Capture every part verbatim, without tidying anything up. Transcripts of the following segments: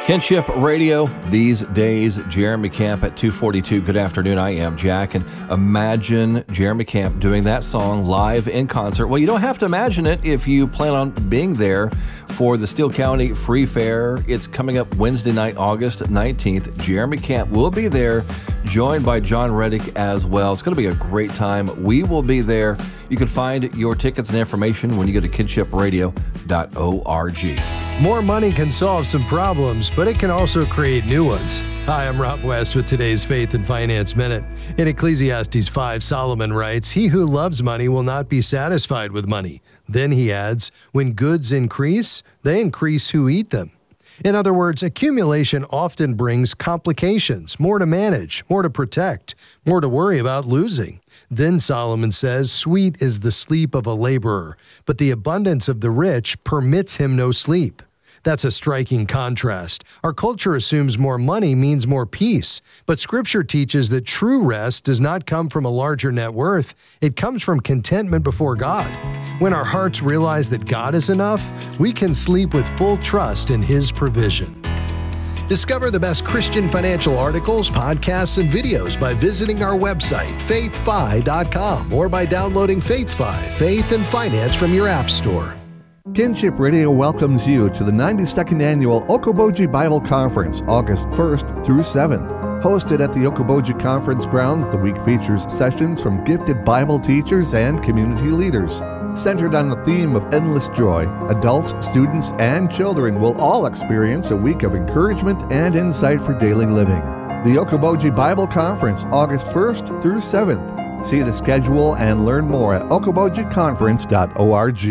Kinship Radio, these days, Jeremy Camp at two forty-two. Good afternoon, I am Jack, and imagine Jeremy Camp doing that song live in concert. Well, you don't have to imagine it if you plan on being there for the Steele County Free Fair. It's coming up Wednesday night, August nineteenth. Jeremy Camp will be there, joined by John Reddick as well. It's going to be a great time. We will be there. You can find your tickets and information when you go to kinship radio dot org. More money can solve some problems, but it can also create new ones. Hi, I'm Rob West with today's Faith and Finance Minute. In Ecclesiastes five, Solomon writes, "He who loves money will not be satisfied with money." Then he adds, "When goods increase, they increase who eat them." In other words, accumulation often brings complications, more to manage, more to protect, more to worry about losing. Then Solomon says, "Sweet is the sleep of a laborer, but the abundance of the rich permits him no sleep." That's a striking contrast. Our culture assumes more money means more peace, but Scripture teaches that true rest does not come from a larger net worth. It comes from contentment before God. When our hearts realize that God is enough, we can sleep with full trust in His provision. Discover the best Christian financial articles, podcasts, and videos by visiting our website, faith fi dot com, or by downloading FaithFi, Faith and Finance from your App Store. Kinship Radio welcomes you to the ninety-second Annual Okoboji Bible Conference, August first through seventh. Hosted at the Okoboji Conference grounds, the week features sessions from gifted Bible teachers and community leaders. Centered on the theme of endless joy, adults, students, and children will all experience a week of encouragement and insight for daily living. The Okoboji Bible Conference, August first through seventh. See the schedule and learn more at okoboji conference dot org.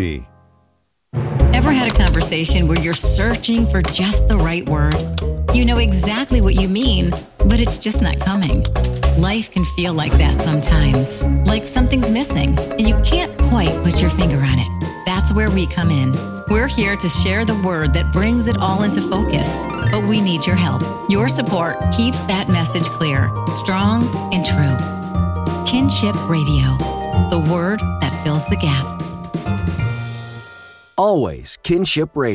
Ever had a conversation where you're searching for just the right word? You know exactly what you mean, but it's just not coming. Life can feel like that sometimes, like something's missing, and you can't quite put your finger on it. That's where we come in. We're here to share the word that brings it all into focus, but we need your help. Your support keeps that message clear, strong, and true. Kinship Radio, the word that fills the gap. Always Kinship Radio.